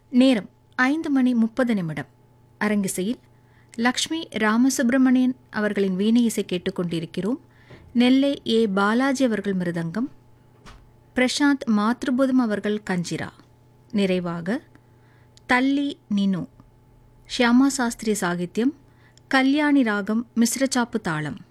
நேரம் 5:30 அரங்கிசையில் லக்ஷ்மி ராமசுப்பிரமணியன் அவர்களின் வீணை இசை கேட்டுக்கொண்டிருக்கிறோம். நெல்லை ஏ. பாலாஜி அவர்கள் மிருதங்கம், பிரசாந்த் மாத்ருபுதம் அவர்கள் கஞ்சிரா. நிறைவாக தள்ளி நினு ஷியாமா சாஸ்திரி சாகித்யம், கல்யாணி ராகம் மிஸ்ரச்சாப்பு தாளம்.